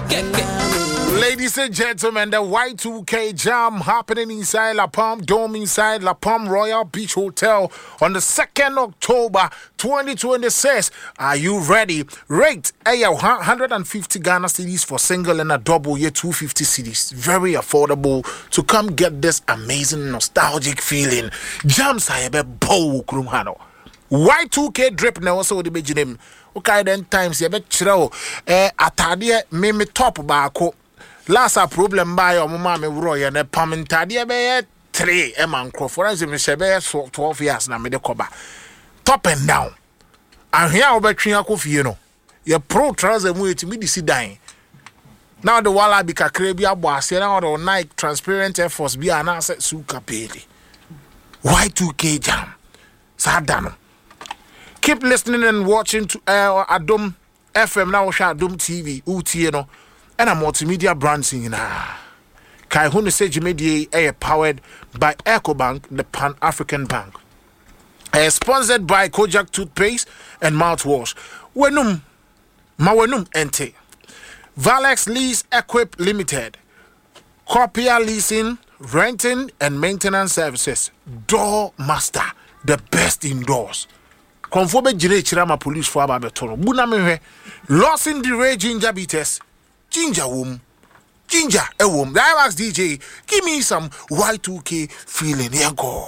Ladies and gentlemen, the Y2K jam happening inside La Palm Dome, inside La Palm Royal Beach Hotel on the 2nd October 2026. Are you ready? Rate 150 Ghana cedis for single and a double, 250 cedis. Very affordable to come get this amazing nostalgic feeling. Jam sayebe bow krumhano. Y2K drip na also the beginning. Okay, then times you bet chiro atade me top baako. Last a problem by your mama me roy and a pamintade be 3 man crofora me shebe 12 years na me de koba. Top and down. And here obetwe akofie no. Your pro trouser mu etimi disi dan. Now the wala bi kakra bi abo ase na the Nike transparent Air Force bi ana se suka peli. Y2K jam. Sadano. Keep listening and watching to Adom FM now Adom TV UT no and a multimedia brands in Kai Hunu say Media powered by EcoBank, the Pan-African Bank. Sponsored by Kojak toothpaste and mouthwash. Wenum ente. Valex Lease Equip Limited. Copia leasing, renting and maintenance services. Door Master, the best indoors. Confobe jire chirama police for ababetono. Buna mewe. Lost in the Ray Ginger beaters. Ginger womb. Ginger a womb. The IMAX DJ. Give me some Y2K feeling. Here go.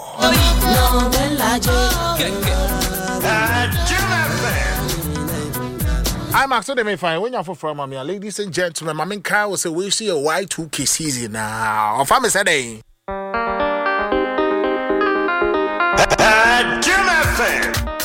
IMAX so they may find when you're from Mamia. Ladies and gentlemen, Mamin Kyle will say we see a Y2K season now. Of I'm saying.